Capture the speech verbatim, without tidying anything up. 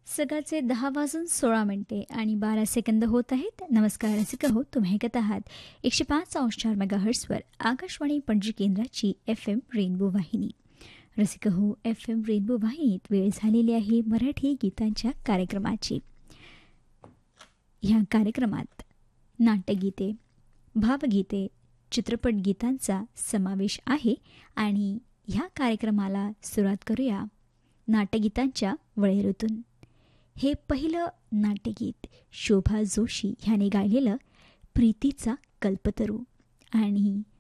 सकाळचे दहा वाजून सोळा मिनिटे आणि बारा सेकंद होत आहेत. नमस्कार रसिक हो, तुम्ही ऐकत आहात एकशे पाच अंश चार मेगा हर्ट्सवर आकाशवाणी पणजी केंद्राची एफ एम रेनबो वाहिनी. रसिक हो, एफ एम रेनबो वाहिनीत वेळ झालेली आहे मराठी गीतांच्या कार्यक्रमाची. ह्या कार्यक्रमात नाट्यगीते, भावगीते, चित्रपट गीतांचा समावेश आहे आणि ह्या कार्यक्रमाला सुरुवात करूया नाट्यगीतांच्या वळेरूतून. हे पहिलं नाट्यगीत शोभा जोशी ह्याने गायलेलं प्रीतीचा कल्पतरू आणि